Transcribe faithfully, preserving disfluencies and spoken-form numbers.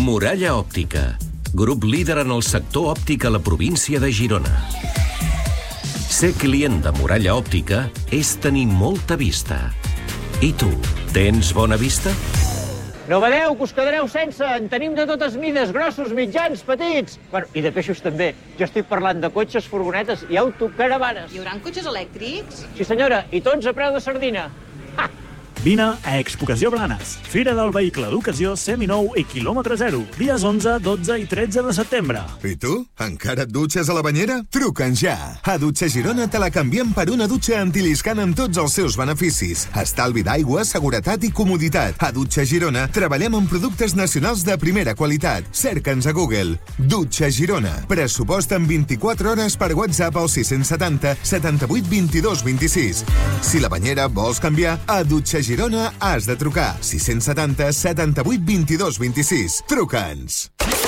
Muralla Òptica, grup líder en el sector òptic a la província de Girona. Ser client de Muralla Òptica és tenir molta vista. I tu, tens bona vista? No badeu, que us quedareu sense. En tenim de totes mides, grossos, mitjans, petits. Bueno, i de peixos també. Jo estic parlant de cotxes, furgonetes i autocaravanes. Hi haurà cotxes elèctrics? Sí, senyora, i tots a preu de sardina. Ha! Vine a Expocació Blanes, Fira del Vehicle d'Ocasió seminou i quilòmetre zero, dies onze, dotze i tretze de setembre. I tu? Encara et dutxes a la banyera? Truca'ns ja! A Dutxa Girona te la canviem per una dutxa antiliscant amb tots els seus beneficis. Estalvi d'aigua, seguretat i comoditat. A Dutxa Girona treballem amb productes nacionals de primera qualitat. Cerca'ns a Google. Dutxa Girona. Pressupost en vint-i-quatre hores per WhatsApp al sis setanta, setanta-vuit, vint-i-dos, vint-i-sis. Si la banyera vols canviar, a Dutxa Girona Girona has de trucar. sis setanta, setanta-vuit, vint-i-dos, vint-i-sis. Truca'ns.